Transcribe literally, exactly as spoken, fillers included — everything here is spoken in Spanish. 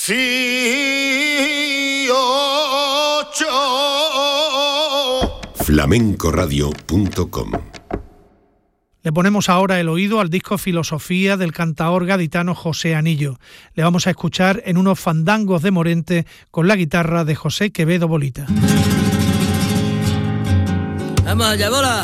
flamenco radio punto com. Le ponemos ahora el oído al disco Filosofía del cantaor gaditano José Anillo. Le vamos a escuchar en unos fandangos de Morente con la guitarra de José Quevedo Bolita. ¡Vamos allá, bola!